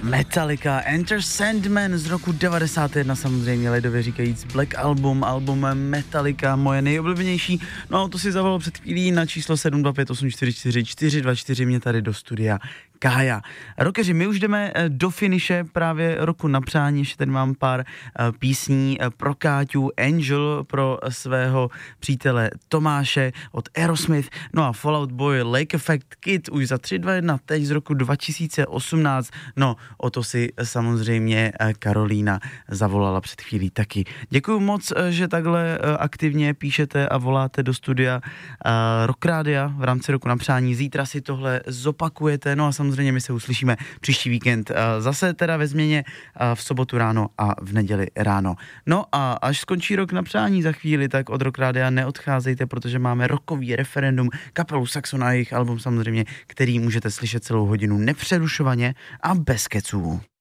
Metallica, Enter Sandman z roku 91, samozřejmě lidově říkajíc Black Album Metallica, moje nejoblíbenější. No a to si zavolal před chvílí na číslo 725844424, mě tady do studia Kája. Rockeři, my už jdeme do finiše právě roku na přání, ještě tady mám pár písní pro Káťu, Angel pro svého přítele Tomáše od Aerosmith, no a Fall Out Boy, Lake Effect Kid už za 321 teď z roku 2018, no o to si samozřejmě Karolína zavolala před chvílí taky. Děkuju moc, že takhle aktivně píšete a voláte do studia Rock Rádia v rámci roku na přání. Zítra si tohle zopakujete, no a samozřejmě my se uslyšíme příští víkend zase teda ve změně v sobotu ráno a v neděli ráno. No a až skončí rok na přání za chvíli, tak od Rock Rádia neodcházejte, protože máme rockový referendum, kapelu Saxon a jejich album samozřejmě, který můžete slyšet celou hodinu nepřerušovaně a bez keců.